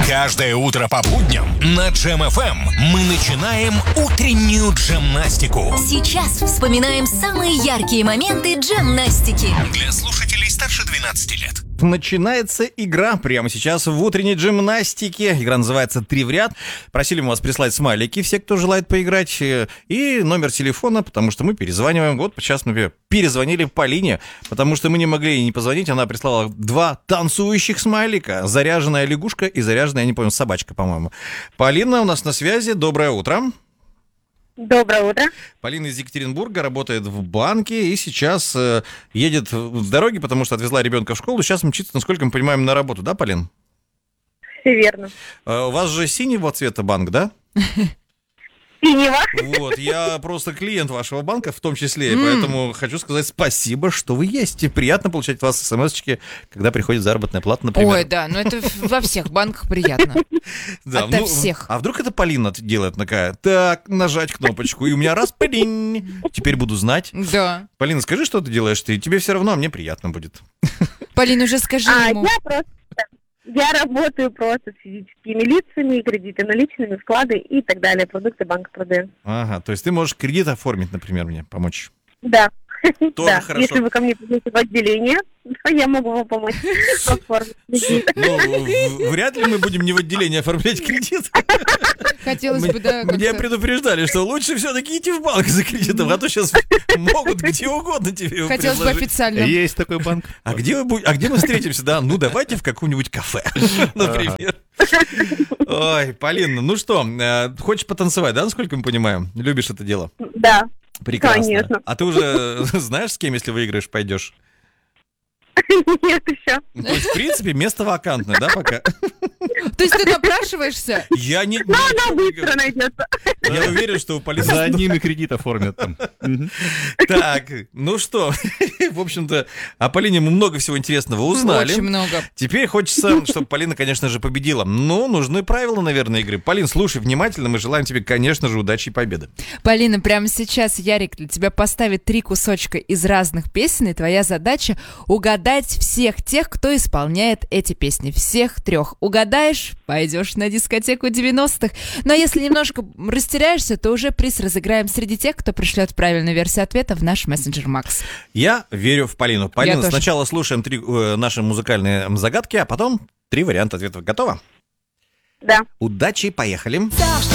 Каждое утро по будням на Джем ФМ мы начинаем утреннюю джемнастику. Сейчас вспоминаем самые яркие моменты джемнастики. Для слушателей старше 12 лет. Начинается игра прямо сейчас в утренней джемнастике. Игра называется «Три в ряд». Просили мы вас прислать смайлики, все, кто желает поиграть, и номер телефона, потому что мы перезваниваем. Вот сейчас мы перезвонили Полине, потому что мы не могли ей не позвонить. Она прислала 2 танцующих смайлика. Заряженная лягушка и заряженная, я не помню, собачка, по-моему. Полина у нас на связи. Доброе утро. Доброе утро. Полина из Екатеринбурга, работает в банке и сейчас едет с дороги, потому что отвезла ребенка в школу. Сейчас мчится, насколько мы понимаем, на работу, да, Полин? Все верно. У вас же синего цвета банк, да? Синего. Вот, я просто клиент вашего банка в том числе, и поэтому хочу сказать спасибо, что вы есть. И приятно получать от вас смс-очки, когда приходит заработная плата, например. Ой, да, но это во всех банках приятно. Да, ото всех. А вдруг это Полина делает такая? Так, нажать кнопочку, и у меня раз, полинь, теперь буду знать. Да. Полина, скажи, что ты делаешь ты, тебе все равно, а мне приятно будет. Полин, уже скажи ему. Я работаю просто с физическими лицами, кредиты наличными, вклады и так далее. Продукты банка продаю. Ага, то есть ты можешь кредит оформить, например, мне помочь? Да. Тоже да. хорошо. Если вы ко мне придете в отделение, то я могу вам помочь оформить кредит. Ну, вряд ли мы будем не в отделении оформлять кредит. Хотелось бы, да. Мне предупреждали, что лучше все-таки идти в банк за кредитом, а то сейчас могут где угодно тебе его Хотелось бы предложить. официально. Есть такой банк. А где мы встретимся, да? Ну, давайте в каком-нибудь кафе, например. Ой, Полина, ну что, хочешь потанцевать, да, насколько мы понимаем? Любишь это дело? Да. Прекрасно. Конечно. А ты уже знаешь, с кем, если выиграешь, пойдешь? Нет еще. То есть, в принципе, место вакантное, да, пока? То есть ты напрашиваешься? Я не... Но она быстро найдется. Я уверен, что у Полины... За одним и кредит оформят там. Так, ну что, в общем-то, о Полине мы много всего интересного узнали. Очень много. Теперь хочется, чтобы Полина, конечно же, победила. Но нужны правила, наверное, игры. Полин, слушай внимательно, мы желаем тебе, конечно же, удачи и победы. Полина, прямо сейчас Ярик для тебя поставит 3 кусочка из разных песен, и твоя задача угадать всех тех, кто исполняет эти песни. Всех 3. Угадаешь, пойдешь на дискотеку 90-х. Но если немножко растеряешься, то уже приз разыграем среди тех, кто пришлет правильную версию ответа в наш мессенджер Макс. Я верю в Полину. Полина, тоже. сначала слушаем 3 наши музыкальные загадки, а потом 3 варианта ответов. Готово? Да. Удачи, поехали. Все, что